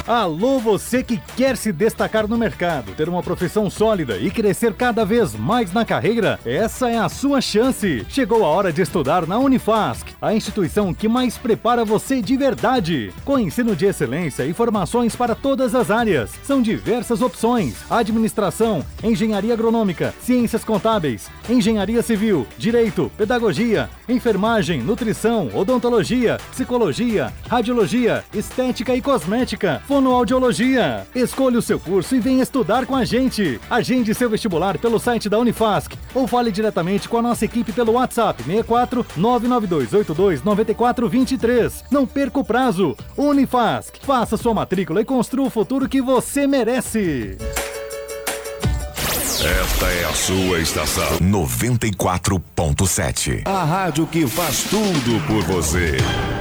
Alô, você que quer se destacar no mercado, ter uma profissão sólida e crescer cada vez mais na carreira? Essa é a sua chance. Chegou a hora de estudar na Unifasc, a instituição que mais prepara você de verdade. Com ensino de excelência e formações para todas as áreas. São diversas opções: administração, engenharia agronômica, ciências contábeis, engenharia civil, direito, pedagogia, enfermagem, nutrição, odontologia, psicologia, radiologia, estética e cosmética, fonoaudiologia. Escolha o seu curso e venha estudar com a gente. Agende seu vestibular pelo site da Unifasc ou fale diretamente com a nossa equipe pelo WhatsApp 64 99282 9423. Não perca o prazo. Unifasc, faça sua matrícula e construa o futuro que você merece. Esta é a sua estação 94.7. A rádio que faz tudo por você.